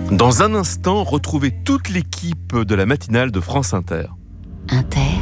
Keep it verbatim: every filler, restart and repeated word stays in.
Dans un instant, retrouvez toute l'équipe de la matinale de France Inter. Inter.